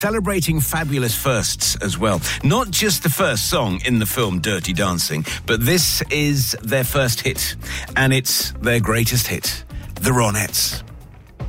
Celebrating fabulous firsts as well. Not just the first song in the film Dirty Dancing, but this is their first hit, and it's their greatest hit, The Ronettes.